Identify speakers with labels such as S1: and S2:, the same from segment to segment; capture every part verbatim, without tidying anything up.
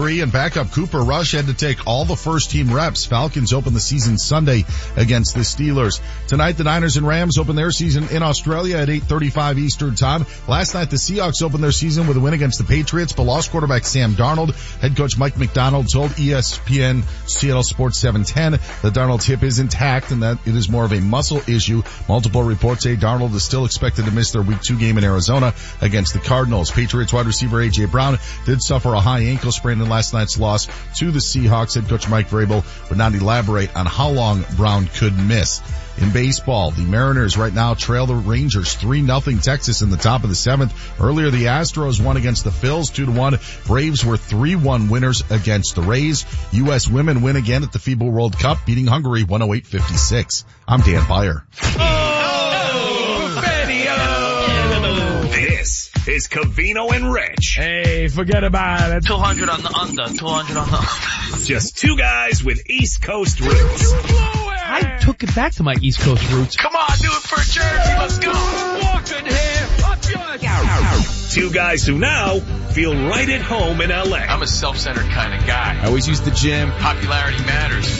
S1: injury, and backup Cooper Rush had to take all the first-team reps. Falcons open the season Sunday against the Steelers. Tonight, the Niners and Rams open their season in Australia at eight thirty-five Eastern Time. Last night, the Seahawks opened their season with a win against the Patriots, but lost quarterback Sam Darnold. Head coach Mike McDonald told E S P N Seattle Sports seven ten that Darnold's hip is intact and that it is more of a muscle issue. Multiple reports say Darnold is still expected to miss their week two game in Arizona against the Cardinals. Patriots wide receiver A J Brown did suffer a high ankle sprain in last night's loss to the Seahawks. Head coach Mike Vrabel would not elaborate on how long Brown could miss. In baseball, the Mariners right now trail the Rangers three nothing Texas in the top of the seventh. Earlier, the Astros won against the Phils two to one. Braves were three one winners against the Rays. U S women win again at the FIBA World Cup, beating Hungary one oh eight fifty-six. I'm Dan Beyer.
S2: Oh, video!
S3: This is Covino and Rich.
S2: Hey, forget about it.
S4: two hundred on the under, two hundred on the under.
S3: Just two guys with East Coast roots.
S2: I took it back to my East Coast roots.
S4: Come on, do it for Jersey. Let's go.
S2: Walking here. Up yours.
S3: Two guys who now feel right at home in L A.
S4: I'm a self-centered kind of guy.
S2: I always use the gym.
S4: Popularity matters.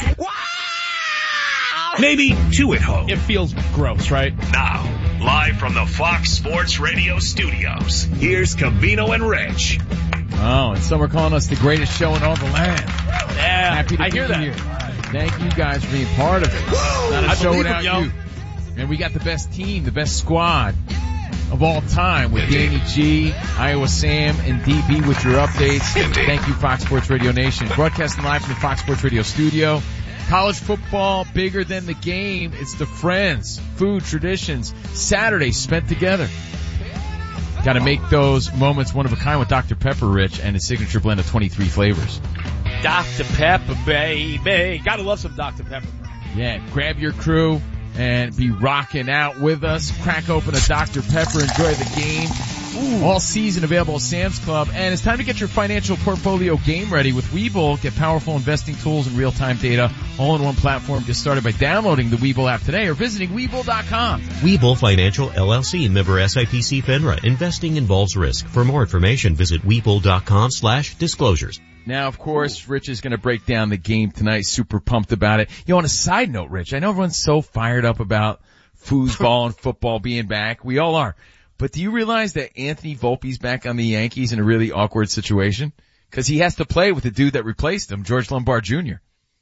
S3: Maybe two at home.
S2: It feels gross, right?
S3: Now, live from the Fox Sports Radio studios, here's Covino and Rich.
S2: Oh, and some are calling us the greatest show in all the land.
S4: Yeah,
S2: Happy to
S4: I
S2: be
S4: hear that.
S2: here. Thank you guys for being part of it. Not a
S4: I
S2: show
S4: believe
S2: without
S4: it, yo.
S2: you. And we got the best team, the best squad of all time with Danny G, Iowa Sam, and D B with your updates. Thank you, Fox Sports Radio Nation. Broadcasting live from the Fox Sports Radio studio. College football, bigger than the game. It's the friends, food, traditions, Saturdays spent together. Got to make those moments one of a kind with Doctor Pepper, Rich, and his signature blend of twenty-three flavors.
S4: Doctor Pepper, baby. Gotta love some Doctor Pepper.
S2: Yeah, grab your crew and be rocking out with us. Crack open a Doctor Pepper, enjoy the game. Ooh. All season available at Sam's Club. And it's time to get your financial portfolio game ready with Webull. Get powerful investing tools and real-time data all in one platform. Get started by downloading the Webull app today or visiting Webull dot com.
S5: Webull Financial L L C, member S I P C FINRA. Investing involves risk. For more information, visit Webull dot com slash disclosures.
S2: Now, of course, Rich is going to break down the game tonight. Super pumped about it. You know, on a side note, Rich, I know everyone's so fired up about foosball and football being back. We all are. But do you realize that Anthony Volpe's back on the Yankees in a really awkward situation? Because he has to play with the dude that replaced him, George Lombard Junior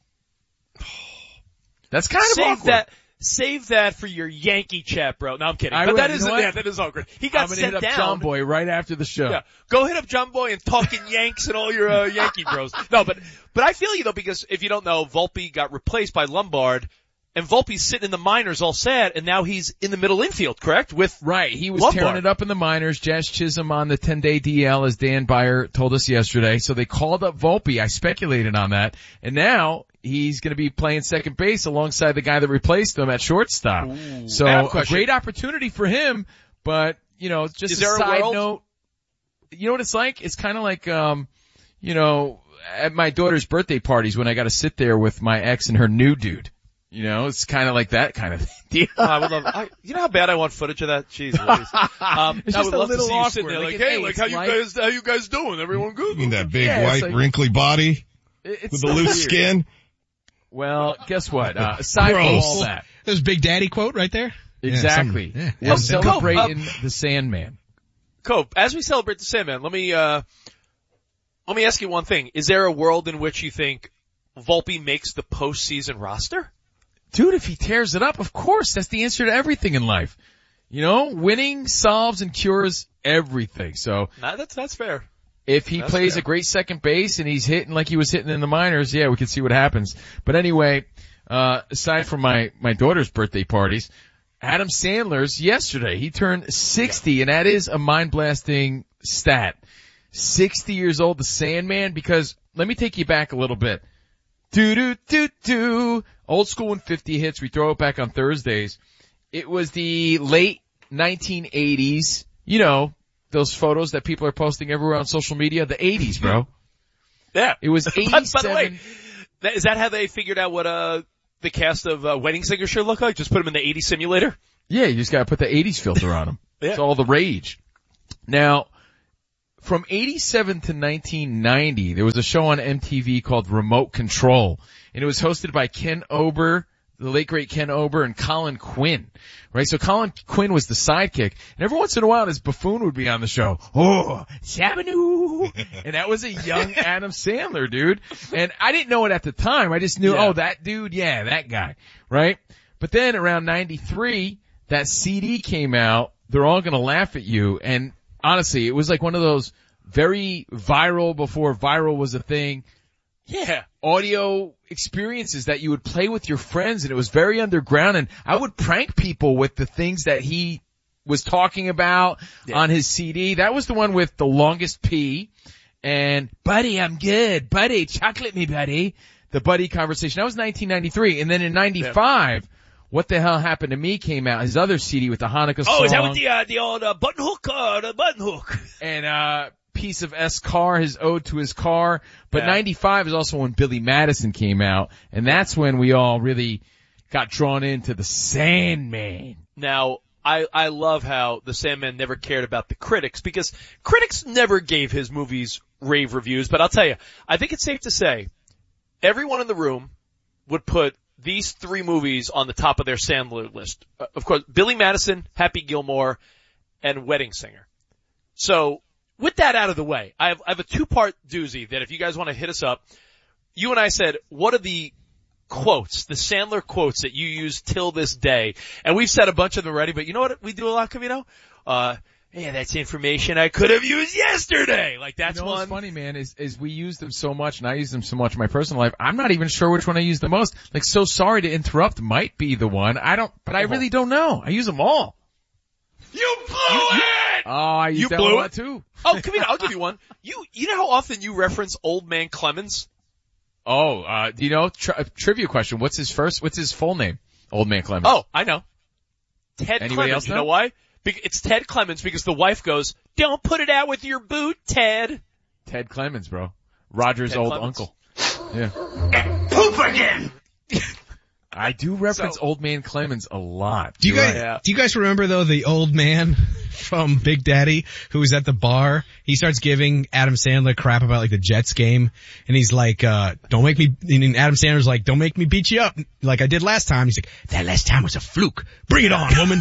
S2: That's kind of
S6: Save
S2: awkward.
S6: that. Save that for your Yankee chat, bro. No, I'm kidding.
S2: I
S6: but
S2: will.
S6: that
S2: You
S6: is,
S2: know what?
S6: yeah, that is awkward. He got
S2: I'm gonna
S6: sent
S2: hit up
S6: down.
S2: John Boy right after the show.
S6: Yeah. Go hit up John Boy and talking Yanks and all your, uh, Yankee bros. No, but, but I feel you though, because if you don't know, Volpe got replaced by Lombard, and Volpe's sitting in the minors all sad, and now he's in the middle infield, correct? With
S2: Right, he was
S6: Lombard.
S2: tearing it up in the minors. Jazz Chisholm on the ten-day D L, as Dan Beyer told us yesterday. So they called up Volpe. I speculated on that. And now he's going to be playing second base alongside the guy that replaced him at shortstop.
S6: Ooh.
S2: So
S6: I have a
S2: a
S6: question.
S2: great opportunity for him. But, you know, just
S6: Is
S2: a
S6: there a
S2: side
S6: world-
S2: note. You know what it's like? It's kind of like, um, you know, at my daughter's birthday parties when I got to sit there with my ex and her new dude. You know, it's kind of like that kind of deal.
S6: I would love, I, you know how bad I want footage of that? Jeez Louise. Um,
S2: It's
S6: I
S2: just
S6: would
S2: a
S6: love to
S2: little
S6: see you sitting
S2: awkward.
S6: there
S2: Like,
S6: like,
S2: hey,
S6: hey, like
S2: it's
S6: how you
S2: like-
S6: guys, how you guys doing? Everyone good?
S1: You mean that big
S2: Yeah, it's
S1: white
S2: like-
S1: wrinkly body
S2: It- It's
S1: with the
S2: so
S1: loose
S2: weird.
S1: skin?
S2: Well, guess what? Uh, aside from
S1: Gross.
S2: all that.
S7: There's Big Daddy quote right there.
S2: Exactly.
S7: Yeah, some- yeah.
S2: We're
S7: Yeah,
S2: celebrating
S6: Cope,
S2: the Sandman.
S6: Cope, as we celebrate the Sandman, let me, uh, let me ask you one thing. Is there a world in which you think Volpe makes the postseason roster?
S2: Dude, if he tears it up, of course, that's the answer to everything in life. You know, winning solves and cures everything. So
S6: Nah, that's, that's fair.
S2: if he
S6: That's
S2: plays
S6: fair.
S2: a great second base and he's hitting like he was hitting in the minors, yeah, we can see what happens. But anyway, uh, aside from my, my daughter's birthday parties, Adam Sandler's yesterday, he turned sixty, and that is a mind-blasting stat. sixty years old, the Sandman, because let me take you back a little bit. Do do do do. Old school and fifty hits. We throw it back on Thursdays. It was the late nineteen eighties. You know, those photos that people are posting everywhere on social media. The eighties, bro.
S6: Yeah.
S2: It was
S6: By, by
S2: eighty-seven.
S6: the way, that, is that how they figured out what, uh, the cast of, uh, Wedding Singer should look like? Just put them in the eighties simulator?
S2: Yeah, you just gotta put the eighties filter on them.
S6: Yeah.
S2: It's all the rage. Now, from eighty-seven to nineteen ninety, there was a show on M T V called Remote Control, and it was hosted by Ken Ober, the late great Ken Ober, and Colin Quinn, right? So Colin Quinn was the sidekick, and every once in a while this buffoon would be on the show. Oh, Shabba-doo! And that was a young Adam Sandler, dude. And I didn't know it at the time. I just knew,
S6: Yeah.
S2: oh, that dude, yeah, that guy, right? But then around ninety-three, that C D came out, They're All Gonna Laugh at You, and honestly, it was like one of those very viral before viral was a thing.
S6: Yeah.
S2: Audio experiences that you would play with your friends, and it was very underground, and I would prank people with the things that he was talking about
S6: Yeah.
S2: on his C D. That was the one with the longest P, and buddy, I'm good. Buddy, chocolate me, buddy. The buddy conversation. That was nineteen ninety-three, and then in ninety-five, What the Hell Happened to Me came out, his other C D with the Hanukkah song.
S6: Oh, is that with the, uh, the old, uh, button hook, uh, the button hook?
S2: And, uh, Piece of S Car, his ode to his car. But
S6: Yeah.
S2: ninety-five is also when Billy Madison came out, and that's when we all really got drawn into the Sandman.
S6: Now, I, I love how the Sandman never cared about the critics, because critics never gave his movies rave reviews, but I'll tell you, I think it's safe to say, everyone in the room would put these three movies on the top of their Sandler list. Uh, of course, Billy Madison, Happy Gilmore, and Wedding Singer. So, with that out of the way, I have, I have a two-part doozy that if you guys want to hit us up, you and I said, what are the quotes, the Sandler quotes that you use till this day? And we've said a bunch of them already, but you know what we do a lot, Covino? Uh, yeah, that's information I could have used yesterday. Like, that's
S2: you know
S6: one.
S2: What's funny, man, is, is we use them so much, and I use them so much in my personal life, I'm not even sure which one I use the most. Like, so sorry to interrupt might be the one. I don't, but I really don't know. I use them all.
S6: You blew it!
S2: Oh, I use
S6: You
S2: that
S6: blew
S2: one a
S6: it?
S2: lot too.
S6: Oh, Covino, I'll give you one. You, you know how often you reference Old Man Clemens?
S2: Oh, uh, do you know, tri- trivia question, what's his first, what's his full name? Old Man Clemens.
S6: Oh, I know. Ted
S2: Anybody
S6: Clemens.
S2: else
S6: You
S2: know?
S6: know why? Be- It's Ted Clemens because the wife goes, "Don't put it out with your boot, Ted."
S2: Ted Clemens, bro. Roger's
S6: Ted
S2: old
S6: Clemens.
S2: uncle. Yeah.
S3: Poop again!
S2: I do reference
S6: So-
S2: Old Man Clemens a lot.
S7: Do you
S2: You're
S7: guys,
S2: right.
S6: Yeah.
S7: do you guys remember though the old man from Big Daddy who was at the bar? He starts giving Adam Sandler crap about like the Jets game, and he's like, uh, don't make me, and Adam Sandler's like, don't make me beat you up like I did last time. He's like, that last time was a fluke. Bring it on, woman.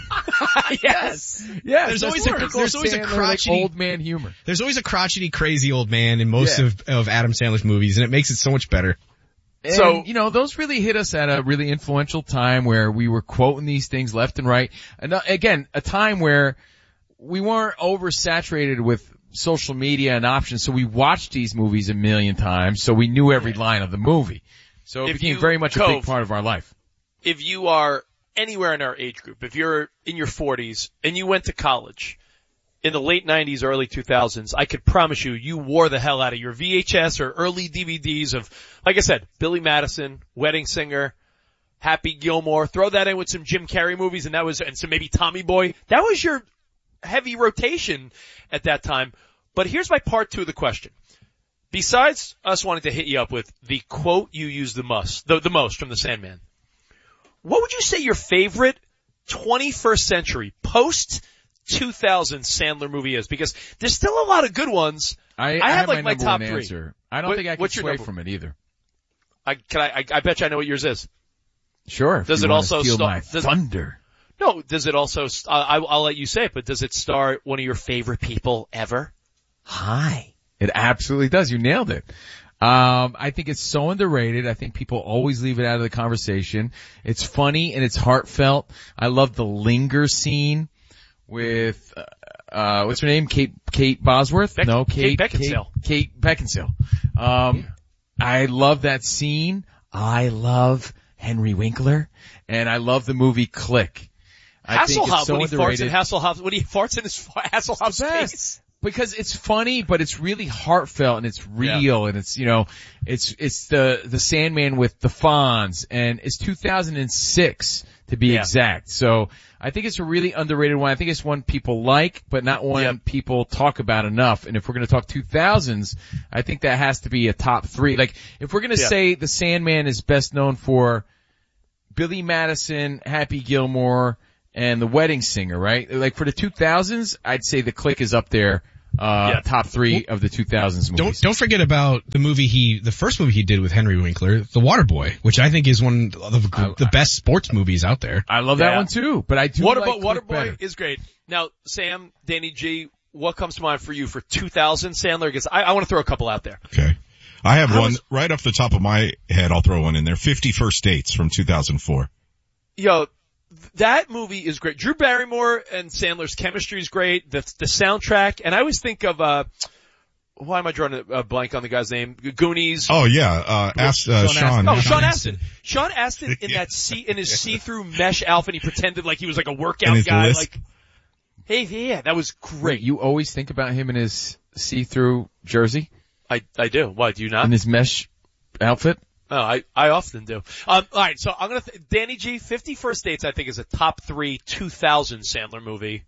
S6: Yes.
S2: Yeah,
S7: There's
S2: that's
S7: always a-
S2: typical
S7: there's always a
S2: Sandler, like,
S7: crotchety-
S2: old man humor.
S7: There's always a crotchety, crazy old man in most
S2: Yeah.
S7: of, of Adam Sandler's movies, and it makes it so much better.
S2: And,
S6: So-
S2: you know, those really hit us at a really influential time where we were quoting these things left and right. And uh, again, a time where we weren't oversaturated with social media and options, so we watched these movies a million times, so we knew every line of the movie. So it
S6: If
S2: became
S6: you-
S2: very much a big
S6: Cove,
S2: part of our life.
S6: If you are anywhere in our age group, if you're in your forties and you went to college in the late nineties, early two thousands, I could promise you, you wore the hell out of your V H S or early D V Ds of, like I said, Billy Madison, Wedding Singer, Happy Gilmore. Throw that in with some Jim Carrey movies, and that was, and some maybe Tommy Boy. That was your heavy rotation at that time. But here's my part two of the question. Besides us wanting to hit you up with the quote you use the most, the, the most from the Sandman, what would you say your favorite twenty-first century post two thousand Sandler movie is? Because there's still a lot of good ones.
S2: I,
S6: I have,
S2: have
S6: like,
S2: my,
S6: my
S2: number
S6: top
S2: one
S6: three.
S2: answer. I don't
S6: What-
S2: think I can
S6: what's your
S2: sway
S6: number-
S2: from it either.
S6: I can I, I I bet you I know what yours is.
S2: Sure. if
S6: Does
S2: you
S6: it
S2: wanna
S6: also
S2: steal
S6: sta-
S2: my
S6: does-
S2: thunder?
S6: No, does it also? st- I, I'll let you say it, but does it star one of your favorite people ever?
S2: Hi. It absolutely does. You nailed it. Um, I think it's so underrated. I think people always leave it out of the conversation. It's funny and it's heartfelt. I love the linger scene with, uh, uh what's her name? Kate, Kate Bosworth?
S6: Beck-
S2: no,
S6: Kate
S2: Kate,
S6: Beckinsale.
S2: Kate, Kate Beckinsale. Um, I love that scene. I love Henry Winkler and I love the movie Click. I think
S6: Hasselhoff
S2: it's so
S6: when he farts
S2: underrated.
S6: in Hasselhoff when he farts in his Hasselhoff's
S2: the best.
S6: face.
S2: Because it's funny, but it's really heartfelt and it's real and it's, you know, it's, it's the, the Sandman with the Fonz and it's two thousand six to be
S6: Yeah.
S2: exact. So I think it's a really underrated one. I think it's one people like, but not one
S6: Yep.
S2: people talk about enough. And if we're going to talk two thousands, I think that has to be a top three. Like if we're going to
S6: Yeah.
S2: say the Sandman is best known for Billy Madison, Happy Gilmore, and The Wedding Singer, right? Like for the two thousands, I'd say The Click is up there uh,
S6: Yeah.
S2: top three of the two thousands movies.
S7: Don't don't forget about the movie he, the first movie he did with Henry Winkler, The Waterboy, which I think is one of the, the best sports movies out there.
S2: I love that
S6: Yeah.
S2: one too, but I do
S6: Waterboy,
S2: like Click
S6: Waterboy
S2: better.
S6: is great. Now, Sam, Danny G, what comes to mind for you for two thousand Sandler? Because I, I want to throw a couple out there.
S8: Okay. I have
S6: How
S8: one
S6: was-
S8: right off the top of my head. I'll throw one in there. fifty First Dates from two thousand four.
S6: Yo, that movie is great. Drew Barrymore and Sandler's chemistry is great. The, the soundtrack, and I always think of, uh, why am I drawing a, a blank on the guy's name? Goonies.
S8: Oh yeah, uh, ask, uh, Sean.
S6: Oh,
S7: Sean
S6: Sean
S7: Astin.
S6: Astin. Sean Astin in that see in his see-through mesh outfit, he pretended like he was like a
S8: And
S6: workout
S8: his
S6: guy.
S8: lisp.
S6: Like, hey, yeah, that was
S2: Wait,
S6: great.
S2: you always think about him in his see-through jersey,
S6: I I do. Why do you not?
S2: in his mesh outfit?
S6: Oh, I, I often do. Um, alright, so I'm gonna, th- Danny G, fifty First Dates I think is a top three two thousand Sandler movie.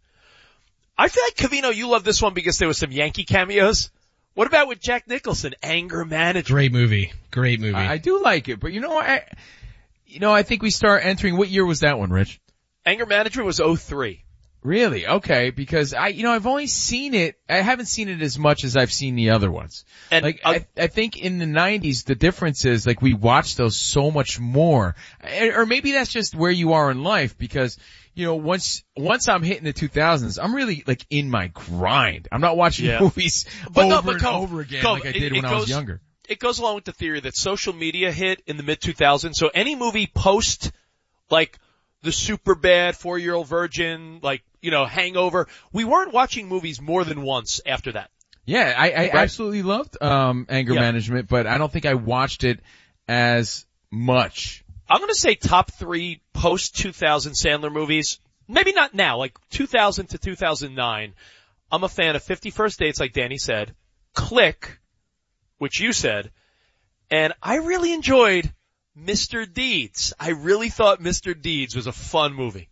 S6: I feel like, Covino, you love this one because there was some Yankee cameos. What about with Jack Nicholson? Anger Management.
S7: Great movie. Great movie.
S2: I, I do like it, but you know, I, you know, I think we start entering, what year was that one, Rich?
S6: Anger Management was oh three.
S2: Really? Okay, because I, you know, I've only seen it, I haven't seen it as much as I've seen the other ones.
S6: And
S2: Like,
S6: uh,
S2: I, I think in the nineties, the difference is, like, we watch those so much more. Or maybe that's just where you are in life, because, you know, once, once I'm hitting the two thousands, I'm really, like, in my grind. I'm not watching
S6: Yeah.
S2: movies
S6: But
S2: over
S6: no, but
S2: and
S6: Cove,
S2: over again
S6: Cove,
S2: like I
S6: it-
S2: did
S6: it
S2: when I was
S6: goes-
S2: younger.
S6: It goes along with the theory that social media hit in the mid two thousands, so any movie post, like, the Superbad, Four-Year-Old Virgin, like, you know, Hangover, we weren't watching movies more than once after that.
S2: Yeah, I, I
S6: Right.
S2: absolutely loved, um, Anger
S6: Yeah.
S2: Management, but I don't think I watched it as much.
S6: I'm gonna say top three post two thousand Sandler movies. Maybe not now, like two thousand to two thousand nine. I'm a fan of fifty First Dates, like Danny said, Click, which you said, and I really enjoyed Mister Deeds. I really thought Mister Deeds was a fun movie.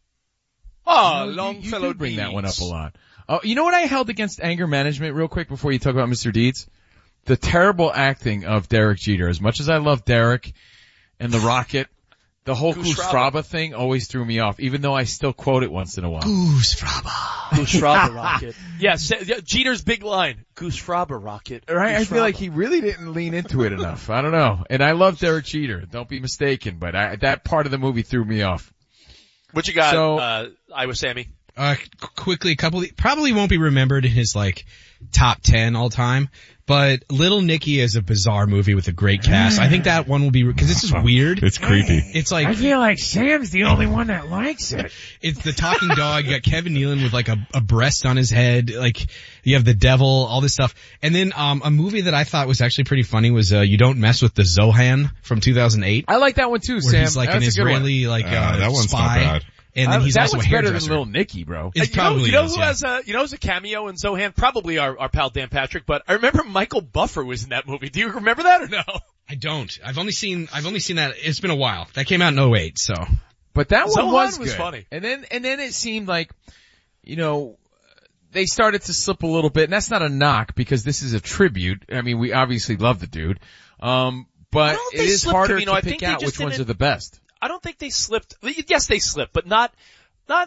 S6: Oh,
S2: You know,
S6: Longfellow
S2: you, you do bring that one up
S6: Deeds.
S2: a lot. Oh, you know what I held against Anger Management real quick before you talk about Mister Deeds? The terrible acting of Derek Jeter. As much as I love Derek and the Rocket, the whole
S6: Goose
S2: Goose
S6: Fraba.
S2: Fraba thing always threw me off, even though I still quote it once in a while.
S7: Goose Fraba.
S6: Goose Fraba Rocket. Yeah, Sa- yeah, Jeter's big line. Goose Fraba Rocket.
S2: Right? I
S6: Goose
S2: feel
S6: Fraba.
S2: like he really didn't lean into it enough. I don't know. And I love Derek Jeter. Don't be mistaken, but I, that part of the movie threw me off.
S6: What you got,
S2: So-
S6: uh, Iowa Sammy?
S7: Uh, qu- quickly, a couple, probably won't be remembered in his like top ten all time, but Little Nicky is a bizarre movie with a great cast. I think that one will be, cause this is weird.
S8: It's creepy.
S7: It's like,
S2: feel like Sam's the only one that likes it.
S7: it's the talking dog. You got Kevin Nealon with like a, a breast on his head. Like you have the devil, all this stuff. And then, um, a movie that I thought was actually pretty funny was, uh, You Don't Mess with the Zohan from two thousand eight.
S2: I like that one too,
S7: Where
S2: Sam.
S7: he's like an
S2: That's a good one.
S7: Israeli, like,
S8: Uh,
S7: uh,
S8: that one's not
S7: spy.
S8: bad.
S7: And then
S2: I-
S7: he's
S2: that
S7: also a
S2: one's better than
S7: hairdresser.
S2: Little Nicky, bro.
S7: It's
S6: you know,
S7: probably
S6: you know
S7: is,
S6: who
S7: yeah.
S6: has a you know who's a cameo in Zohan? Probably our, our pal Dan Patrick, but I remember Michael Buffer was in that movie. Do you remember that or no?
S7: I don't. I've only seen, I've only seen that, it's been a while. That came out in oh eight, so.
S2: But that one
S6: Zohan
S2: was,
S6: was
S2: good.
S6: funny.
S2: And then, and then it seemed like, you know, they started to slip a little bit, and that's not a knock because this is a tribute. I mean, we obviously love the dude. Um,
S6: I
S2: but
S6: don't
S2: it
S6: think they
S2: is
S6: slipped,
S2: harder
S6: Covino.
S2: to
S6: I
S2: pick
S6: think they
S2: out
S6: just
S2: which ones
S6: didn't-
S2: are the best.
S6: I don't think they slipped. Yes, they slipped, but not not.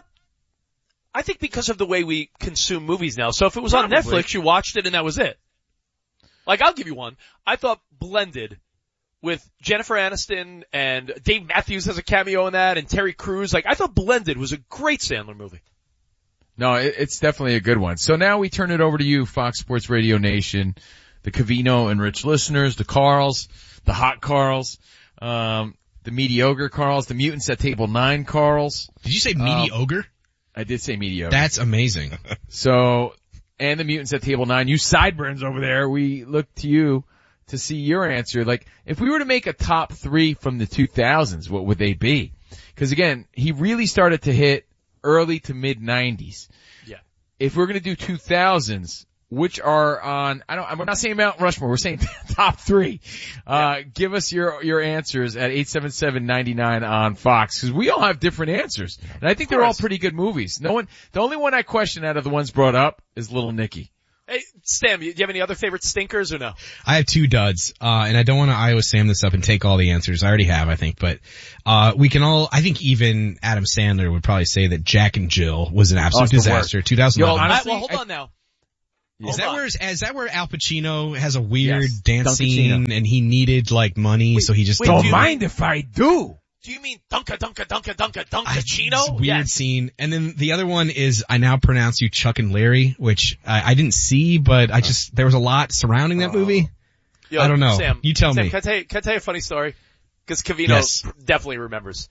S6: I think because of the way we consume movies now. So if it was on
S2: Probably.
S6: Netflix, you watched it and that was it. Like I'll give you one. I thought Blended with Jennifer Aniston and Dave Matthews has a cameo in that and Terry Crews. Like I thought Blended was a great Sandler movie.
S2: No, it, it's definitely a good one. So now we turn it over to you, Fox Sports Radio Nation, the Covino and Rich listeners, the Carls, the Hot Carls, um, the Mediocre Carls, the Mutants at Table nine Carls.
S7: Did you say mediocre?
S2: I did say mediocre.
S7: That's amazing.
S2: So, and the Mutants at Table nine, you sideburns over there, we look to you to see your answer. Like, if we were to make a top three from the two thousands, what would they be? Because again, he really started to hit early to mid nineties.
S6: Yeah.
S2: If we're gonna do two thousands, which are on, I don't, we're not saying Mount Rushmore, we're saying top three. Uh, give us your, your answers at eight seven seven, nine nine on Fox, cause we all have different answers. And I think they're all pretty good movies. No one, the only one I question out of the ones brought up is Little Nicky.
S6: Hey, Stam, you, you have any other favorite stinkers or no?
S7: I have two duds, uh, and I don't want to Iowa Sam this up and take all the answers. I already have, I think, but, uh, we can all, I think even Adam Sandler would probably say that Jack and Jill was an absolute
S2: Oh, it's the
S7: disaster.
S2: worst.
S7: twenty eleven.
S2: Yo,
S6: All right,
S2: Honestly,
S6: well, hold
S2: I-
S6: on now.
S7: Is that where is that where Al Pacino has a weird
S2: Yes,
S7: dance
S2: Dunkachino.
S7: scene and he needed like money, so he just
S6: wait,
S7: did
S6: do
S2: Don't
S6: you
S2: mind if I do.
S6: Do you mean Dunka Dunka Dunka Dunka
S7: It's a
S6: Dunkachino?
S7: weird
S6: Yes.
S7: scene. And then the other one is I Now Pronounce You Chuck and Larry, which I, I didn't see, but I just there was a lot surrounding that movie.
S6: Yo,
S7: I don't know.
S6: Sam,
S7: You tell
S6: Sam,
S7: me.
S6: Can I tell you, can I tell you a funny story? Because Cavino
S7: Yes.
S6: definitely remembers.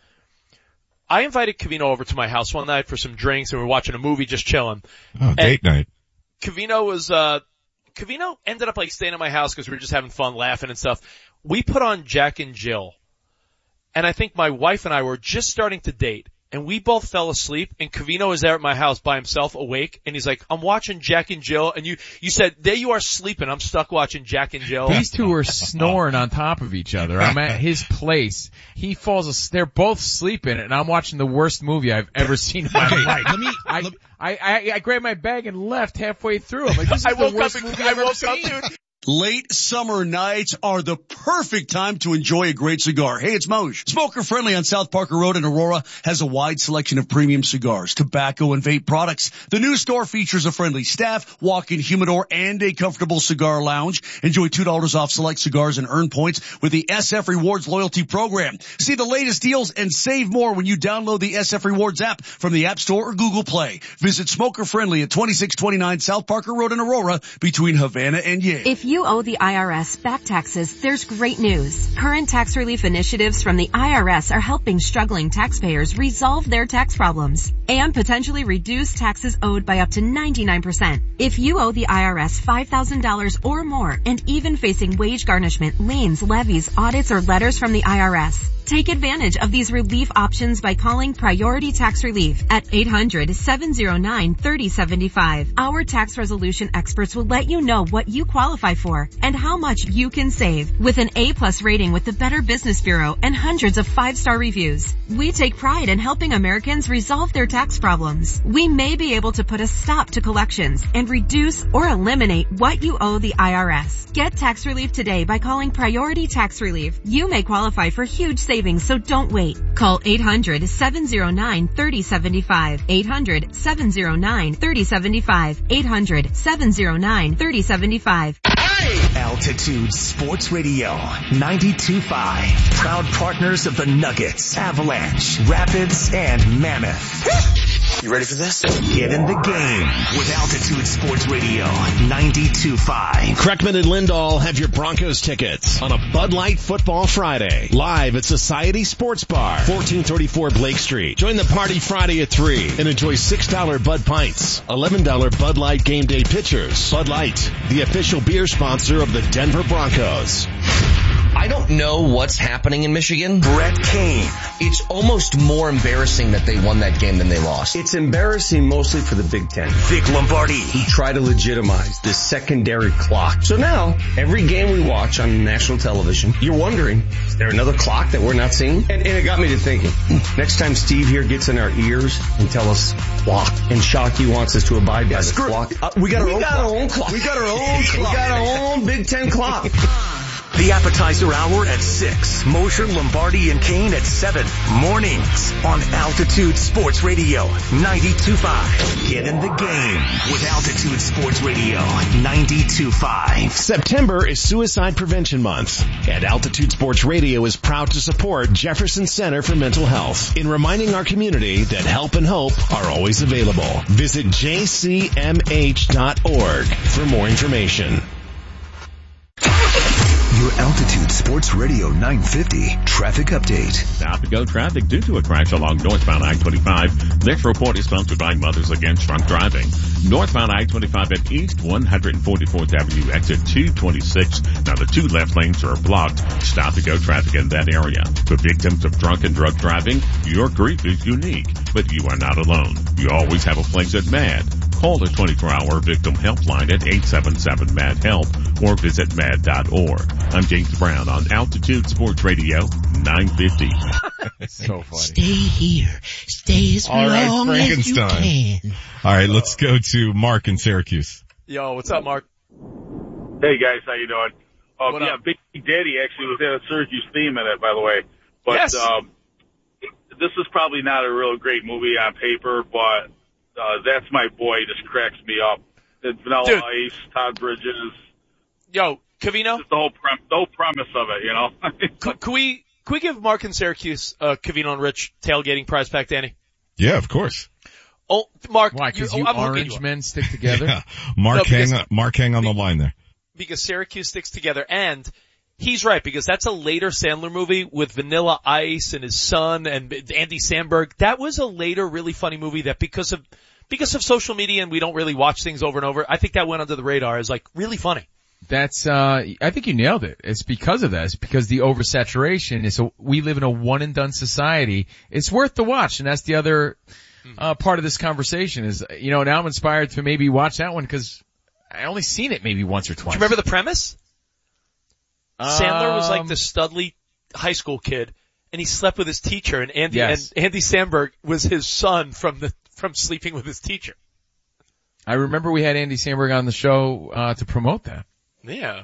S6: I invited Cavino over to my house one night for some drinks, and we were watching a movie, just chilling.
S8: Oh, date night.
S6: Cavino was, uh, Cavino ended up like staying at my house because we were just having fun, laughing and stuff. We put on Jack and Jill. And I think my wife and I were just starting to date. And we both fell asleep, and Cavino is there at my house by himself, awake, and he's like, I'm watching Jack and Jill, and you, you said, there you are sleeping, I'm stuck watching Jack and Jill.
S2: These two are snoring on top of each other. I'm at his place. He falls asleep. They're both sleeping, and I'm watching the worst movie I've ever seen in my life.
S7: Let me
S2: I,
S7: let-
S2: I, I, I grabbed my bag and left halfway through. I'm like, this is
S6: I
S2: the
S6: woke up
S2: worst
S6: and
S2: movie
S6: I
S2: I've ever
S6: woke up,
S2: seen.
S6: dude.
S9: Late summer nights are the perfect time to enjoy a great cigar. Hey, it's Moj. Smoker Friendly on South Parker Road in Aurora has a wide selection of premium cigars, tobacco, and vape products. The new store features a friendly staff, walk-in humidor, and a comfortable cigar lounge. Enjoy two dollars off select cigars and earn points with the S F Rewards loyalty program. See the latest deals and save more when you download the S F Rewards app from the App Store or Google Play. Visit Smoker Friendly at twenty-six twenty-nine South Parker Road in Aurora between Havana and Yale.
S10: If you owe the I R S back taxes, there's great news. Current tax relief initiatives from the I R S are helping struggling taxpayers resolve their tax problems and potentially reduce taxes owed by up to ninety-nine percent. If you owe the I R S five thousand dollars or more and even facing wage garnishment, liens, levies, audits, or letters from the I R S, take advantage of these relief options by calling Priority Tax Relief at eight hundred, seven oh nine, three oh seven five. Our tax resolution experts will let you know what you qualify for and how much you can save. With an A-plus rating with the Better Business Bureau and hundreds of five-star reviews, we take pride in helping Americans resolve their tax problems. We may be able to put a stop to collections and reduce or eliminate what you owe the I R S. Get tax relief today by calling Priority Tax Relief. You may qualify for huge savings, so don't wait. Call eight hundred, seven oh nine, three oh seven five. eight hundred, seven oh nine, three oh seven five. eight hundred, seven oh nine, three oh seven five.
S3: Altitude Sports Radio ninety-two point five. Proud partners of the Nuggets, Avalanche, Rapids, and Mammoth. You ready for this? Get in the game with Altitude Sports Radio ninety-two point five.
S11: Kreckman and Lindahl have your Broncos tickets on a Bud Light Football Friday. Live at Society Sports Bar, fourteen thirty-four Blake Street. Join the party Friday at three and enjoy six dollar Bud Pints, eleven dollar Bud Light Game Day Pitchers. Bud Light, the official beer sponsor of the Denver Broncos.
S12: I don't know what's happening in Michigan.
S3: Brett Kane.
S12: It's almost more embarrassing that they won that game than they lost.
S13: It's embarrassing mostly for the Big Ten.
S3: Vic Lombardi.
S13: Who try to legitimize this secondary clock. So now, every game we watch on national television, you're wondering, is there another clock that we're not seeing? And, and it got me to thinking, next time Steve here gets in our ears and tell us clock, and Shockey wants us to abide by the clock, uh, we got, our,
S3: we
S13: own
S3: got
S13: clock.
S3: our own clock.
S13: We got our own clock. We got our own Big Ten clock.
S3: The appetizer hour at six. Mosher, Lombardi, and Kane at seven. Mornings on Altitude Sports Radio ninety-two point five. Get in the game with Altitude Sports Radio ninety-two point five.
S11: September is Suicide Prevention Month, and Altitude Sports Radio is proud to support Jefferson Center for Mental Health in reminding our community that help and hope are always available. Visit j c m h dot org for more information.
S3: Your Altitude Sports Radio nine fifty traffic update.
S14: Stop to go traffic due to a crash along northbound I twenty-five. This report is sponsored by Mothers Against Drunk Driving. Northbound I twenty-five at East one forty-fourth Avenue, exit two twenty-six. Now the two left lanes are blocked. Stop to go traffic in that area. For victims of drunk and drug driving, your grief is unique, but you are not alone. You always have a place at MAD. Call the twenty-four hour victim helpline at eight seven seven M A D HELP or visit mad dot org. I'm James Brown on Altitude Sports Radio nine fifty.
S2: So funny.
S15: Stay here. Stay as
S8: All right,
S15: long as you
S8: Frankenstein.
S15: can.
S8: All right, let's go to Mark in Syracuse.
S6: Yo, what's up, Mark?
S16: Hey guys, how you doing? Um,
S6: What
S16: yeah,
S6: up?
S16: Big Daddy actually was in a Syracuse theme in it, by the way. But
S6: Yes.
S16: um, this is probably not a real great movie on paper, but uh, That's My Boy just cracks me up. It's Vanilla
S6: Dude.
S16: Ice, Todd Bridges.
S6: Yo, Covino?
S16: Just the whole, prem- the whole premise of it, you know?
S6: Could, could we, could we give Mark and Syracuse, uh, Covino and Rich tailgating prize back, Danny?
S8: Yeah, of course.
S6: Oh, Mark.
S2: Why? Because
S6: you,
S2: you
S6: oh, I'm
S2: orange
S6: you
S2: men stick together?
S8: Yeah. Mark
S6: No, because-
S8: hang, Mark hang on the line there.
S6: Because Syracuse sticks together, and he's right, because that's a later Sandler movie with Vanilla Ice and his son and Andy Samberg. That was a later really funny movie that because of, because of social media and we don't really watch things over and over, I think that went under the radar as like really funny.
S2: That's, uh, I think you nailed it. It's because of that. It's because the oversaturation is, a, we live in a one and done society. It's worth the watch, and that's the other, uh, part of this conversation is, you know, now I'm inspired to maybe watch that one because I only seen it maybe once or twice.
S6: Do you remember the premise?
S2: Um,
S6: Sandler was like the studly high school kid, and he slept with his teacher, and Andy,
S2: Yes.
S6: and Andy Samberg was his son from the, from sleeping with his teacher.
S2: I remember we had Andy Samberg on the show, uh, to promote that.
S6: Yeah.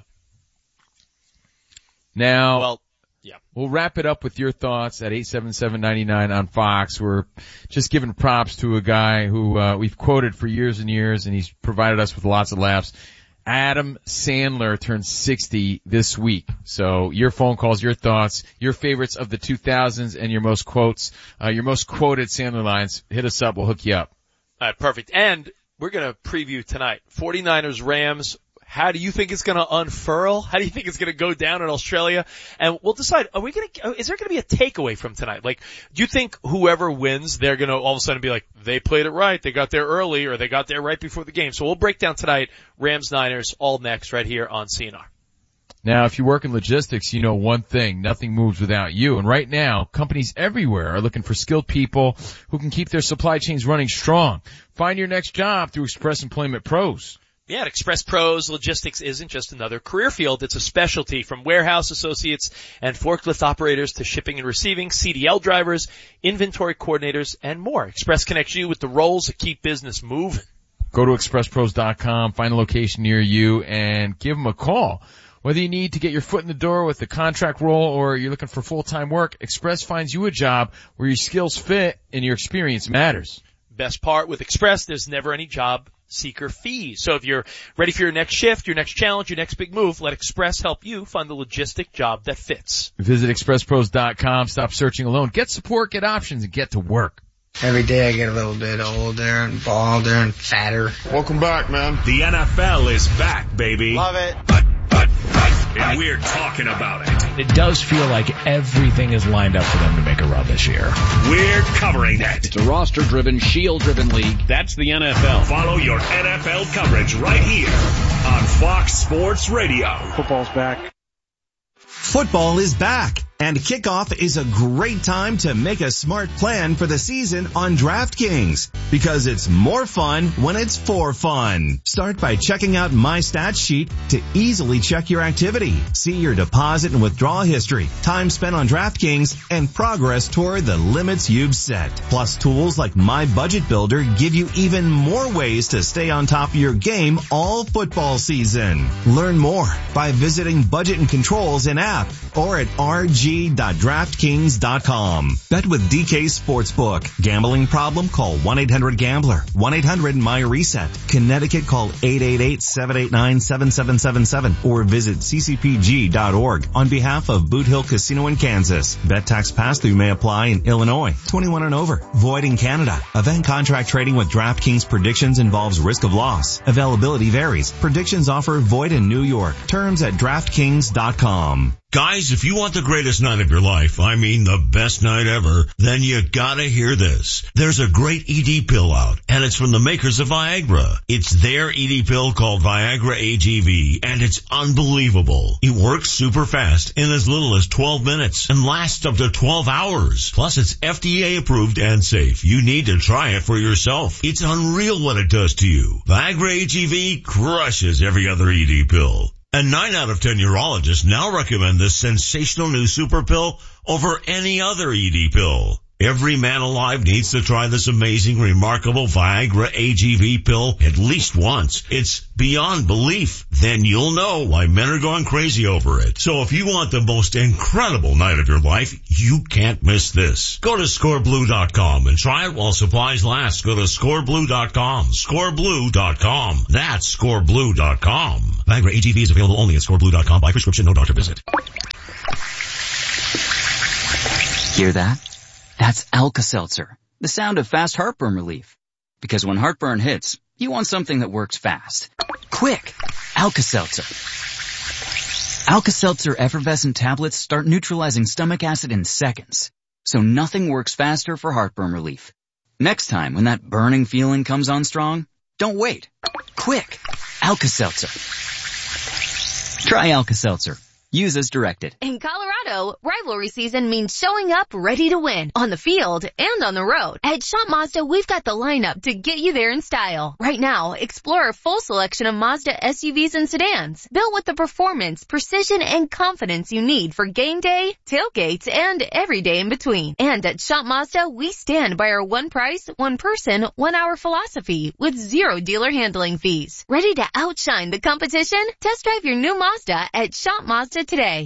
S2: Now,
S6: Well, yeah.
S2: we'll wrap it up with your thoughts at eight seven seven nine nine on Fox. We're just giving props to a guy who, uh, we've quoted for years and years, and he's provided us with lots of laughs. Adam Sandler turned sixty this week. So your phone calls, your thoughts, your favorites of the two thousands, and your most quotes, uh, your most quoted Sandler lines. Hit us up. We'll hook you up.
S6: All right, perfect. And we're going to preview tonight. forty-niners Rams. How do you think it's going to unfurl? How do you think it's going to go down in Australia? And we'll decide, are we going to, is there going to be a takeaway from tonight? Like, do you think whoever wins, they're going to all of a sudden be like, they played it right, they got there early, or they got there right before the game? So we'll break down tonight, Rams-Niners, all next right here on C N R.
S2: Now, if you work in logistics, you know one thing, nothing moves without you. And right now, companies everywhere are looking for skilled people who can keep their supply chains running strong. Find your next job through Express Employment Pros.
S6: Yeah, at Express Pros, logistics isn't just another career field. It's a specialty, from warehouse associates and forklift operators to shipping and receiving, C D L drivers, inventory coordinators, and more. Express connects you with the roles that keep business moving.
S2: Go to express pros dot com, find a location near you, and give them a call. Whether you need to get your foot in the door with a contract role or you're looking for full-time work, Express finds you a job where your skills fit and your experience matters.
S6: Best part with Express, there's never any job seeker fees. So if you're ready for your next shift, your next challenge, your next big move, let Express help you find the logistic job that fits.
S2: Visit express pros dot com, stop searching alone, get support, get options, and get to work.
S17: Every day I get a little bit older and balder and fatter.
S11: Welcome back, man. The N F L is back, baby.
S17: Love it.
S11: But, but, but, and we're talking about it.
S4: It does feel like everything is lined up for them to make a run this year.
S11: We're covering it.
S18: It's a roster-driven, shield-driven league.
S11: That's the N F L. Follow your N F L coverage right here on Fox Sports Radio.
S18: Football's back.
S19: Football is back, and kickoff is a great time to make a smart plan for the season on DraftKings, because it's more fun when it's for fun. Start by checking out My Stats Sheet to easily check your activity, see your deposit and withdrawal history, time spent on DraftKings, and progress toward the limits you've set. Plus, tools like My Budget Builder give you even more ways to stay on top of your game all football season. Learn more by visiting Budget and Controls in app or at r g dot draft kings dot com. Bet with D K Sportsbook. Gambling problem? Call one eight hundred gambler. one eight hundred my reset. Connecticut, call eight eight eight, seven eight nine, seven seven seven seven or visit c c p g dot org on behalf of Boot Hill Casino in Kansas. Bet tax pass-through may apply in Illinois. twenty-one and over. Void in Canada. Event contract trading with DraftKings predictions involves risk of loss. Availability varies. Predictions offer void in New York. Terms at draft kings dot com.
S20: Guys, if you want the greatest night of your life, I mean the best night ever, then you gotta hear this. There's a great E D pill out, and it's from the makers of Viagra. It's their E D pill called Viagra A G V, and it's unbelievable. It works super fast in as little as twelve minutes and lasts up to twelve hours. Plus, it's F D A approved and safe. You need to try it for yourself. It's unreal what it does to you. Viagra A G V crushes every other E D pill. And nine out of ten urologists now recommend this sensational new super pill over any other E D pill. Every man alive needs to try this amazing, remarkable Viagra A G V pill at least once. It's beyond belief. Then you'll know why men are going crazy over it. So if you want the most incredible night of your life, you can't miss this. Go to score blue dot com and try it while supplies last. Go to score blue dot com. score blue dot com. That's score blue dot com. Viagra A G V is available only at score blue dot com by prescription, no doctor visit.
S21: Hear that? That's Alka-Seltzer, the sound of fast heartburn relief. Because when heartburn hits, you want something that works fast. Quick! Alka-Seltzer. Alka-Seltzer effervescent tablets start neutralizing stomach acid in seconds. So nothing works faster for heartburn relief. Next time when that burning feeling comes on strong, don't wait. Quick! Alka-Seltzer. Try Alka-Seltzer. Use as directed.
S22: In Colorado, rivalry season means showing up ready to win on the field and on the road. At Shop Mazda, we've got the lineup to get you there in style. Right now, explore a full selection of Mazda S U Vs and sedans, built with the performance, precision, and confidence you need for game day, tailgates, and every day in between. And at Shop Mazda, we stand by our one price, one person, one hour philosophy with zero dealer handling fees. Ready to outshine the competition? Test drive your new Mazda at Shop Mazda today.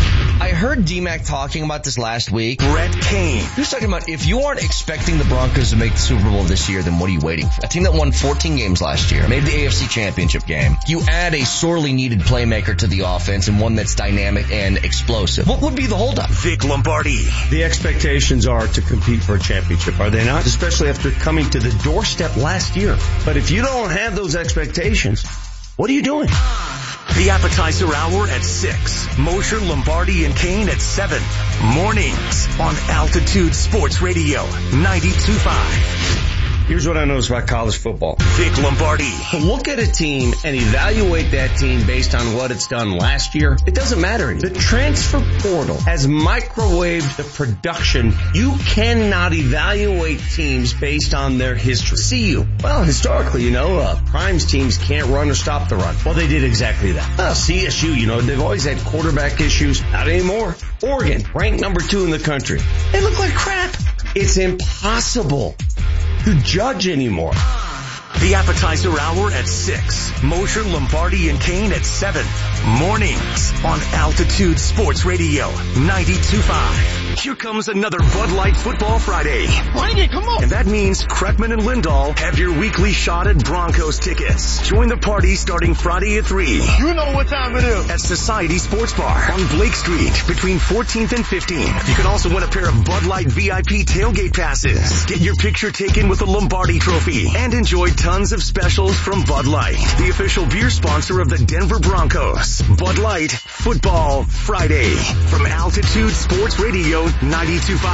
S12: I heard D-Mac talking about this last week.
S3: Brett Kane.
S12: He was talking about if you aren't expecting the Broncos to make the Super Bowl this year, then what are you waiting for? A team that won fourteen games last year, made the A F C Championship game. You add a sorely needed playmaker to the offense and one that's dynamic and explosive. What would be the holdup?
S3: Vic Lombardi.
S13: The expectations are to compete for a championship, are they not? Especially after coming to the doorstep last year. But if you don't have those expectations, what are you doing?
S3: The appetizer hour at six. Mosher, Lombardi, and Kane at seven. Mornings on Altitude Sports Radio ninety-two point five.
S13: Here's what I noticed about college football.
S3: Vic Lombardi.
S13: Look at a team and evaluate that team based on what it's done last year. It doesn't matter. The transfer portal has microwaved the production. You cannot evaluate teams based on their history. C U. Well, historically, you know, uh, Prime's teams can't run or stop the run. Well, they did exactly that. Uh, C S U, you know, they've always had quarterback issues. Not anymore. Oregon, ranked number two in the country. They look like crap. It's impossible to judge anymore.
S3: The appetizer hour at six. Mosher, Lombardi, and Kane at seven. Mornings on Altitude Sports Radio ninety-two point five. Here comes another Bud Light Football Friday.
S4: Bring it, come on.
S3: And that means Kreckman and Lindahl have your weekly shot at Broncos tickets. Join the party starting Friday at three.
S4: You know what time it is.
S3: At Society Sports Bar on Blake Street between fourteenth and fifteenth. You can also win a pair of Bud Light V I P tailgate passes. Get your picture taken with the Lombardi Trophy and enjoy tons of specials from Bud Light, the official beer sponsor of the Denver Broncos. Bud Light Football Friday from Altitude Sports Radio ninety-two point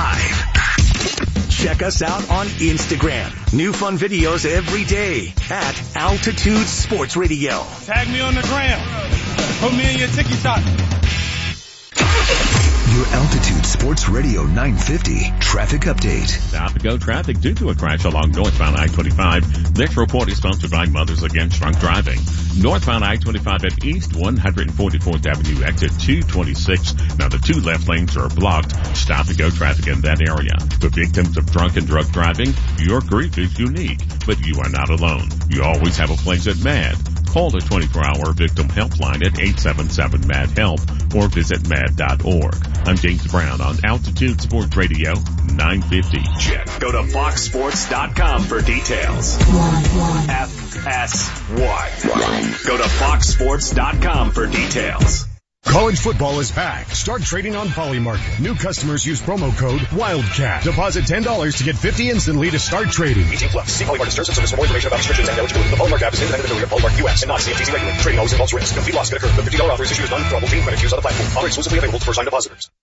S3: five. Check us out on Instagram. New fun videos every day at Altitude Sports Radio.
S4: Tag me on the gram. Put me in your TikTok.
S3: Your Altitude Sports Radio nine fifty traffic update.
S14: Stop and go traffic due to a crash along northbound I twenty-five. This report is sponsored by Mothers Against Drunk Driving. Northbound I twenty-five at East one hundred forty-fourth Avenue, exit two twenty-six. Now the two left lanes are blocked. Stop and go traffic in that area. For victims of drunk and drug driving, your grief is unique, but you are not alone. You always have a place at MAD. Call the twenty-four hour victim helpline at eight seven seven MAD HELP or visit mad dot org. I'm James Brown on Altitude Sports Radio nine fifty.
S3: Check. Go to fox sports dot com for details. F S one. Go to fox sports dot com for details.
S23: College football is back. Start trading on Polymarket. New customers use promo code WILDCAT. Deposit ten dollars to get fifty instantly to start trading.
S24: eighteen plus. See Polymarket terms and service for more information about restrictions and eligibility. The Polymarket app is independent affiliate of Polymarket U S and not C F T C regulated. Trading always involves risk. No fee loss can occur. The fifty dollars offer is issued as non-withdrawable fee credit used on the platform. Offer exclusively available to first-time depositors.